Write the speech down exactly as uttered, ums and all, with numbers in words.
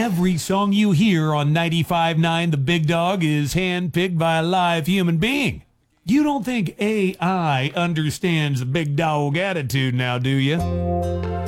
every song you hear on ninety-five point nine The Big Dog is handpicked by a live human being. You don't think A I understands the big dog attitude now, do you?